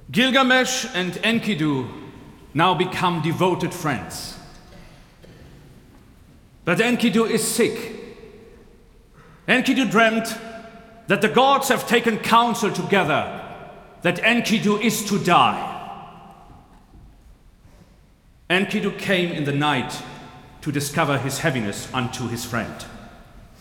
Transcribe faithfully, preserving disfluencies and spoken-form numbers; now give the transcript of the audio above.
Gilgamesh and Enkidu now become devoted friends. But Enkidu is sick. Enkidu dreamt that the gods have taken counsel together that Enkidu is to die. Enkidu came in the night to discover his heaviness unto his friend.